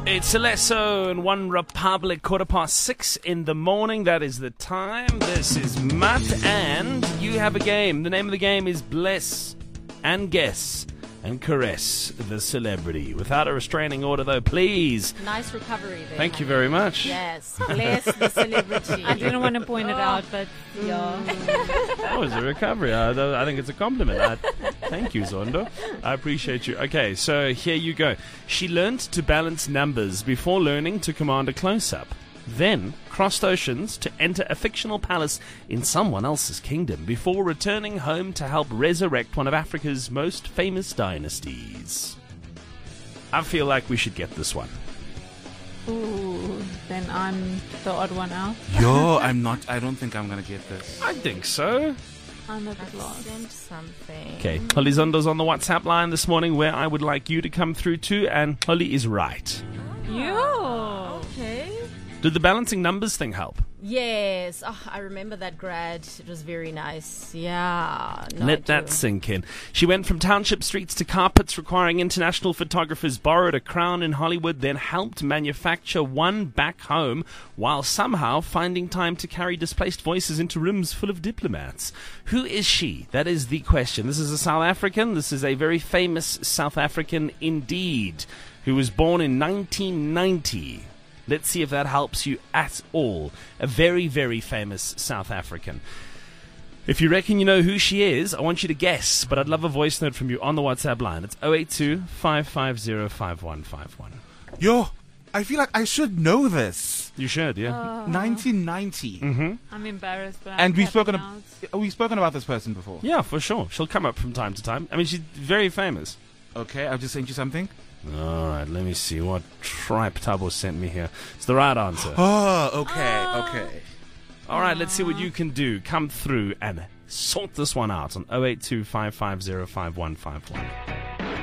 It's Celesso and One Republic, 6:15 in the morning. That is the time. This is Matt, and you have a game. The name of the game is Bless and Guess and Caress the Celebrity. Without a restraining order, though, please. Nice recovery there. Thank you very much. Yes, bless the celebrity. I didn't want to point it out, but yeah. Oh, it's a recovery. I think it's a compliment. Thank you, Zondo. I appreciate you. Okay, so here you go. She learned to balance numbers before learning to command a close-up. Then crossed oceans to enter a fictional palace in someone else's kingdom before returning home to help resurrect one of Africa's most famous dynasties. I feel like we should get this one. Ooh, then I'm the odd one out. Yo, I'm not. I don't think I'm gonna get this. I think so. I'm a bit lost. Send something. Okay, Holly Zondo's on the WhatsApp line this morning where I would like you to come through to, and Holly is right. Yo. Okay. Did the balancing numbers thing help? Yes. Oh, I remember that grad. It was very nice. Yeah. No, Let that sink in. She went from township streets to carpets, requiring international photographers, borrowed a crown in Hollywood, then helped manufacture one back home, while somehow finding time to carry displaced voices into rooms full of diplomats. Who is she? That is the question. This is a South African. This is a very famous South African indeed, who was born in 1990. Let's see if that helps you at all. A very, very famous South African. If you reckon you know who she is, I want you to guess, but I'd love a voice note from you on the WhatsApp line. It's 082-550-5151. Yo, I feel like I should know this. You should, yeah. 1990. Mm-hmm. I'm embarrassed, but And I'm we've spoken out. We've spoken about this person before. Yeah, for sure. She'll come up from time to time. I mean, she's very famous. Okay, I've just sent you something. All right, let me see what Tripe Tabo sent me here. It's the right answer. Oh, okay. All right, let's see what you can do. Come through and sort this one out on 082-550-5151.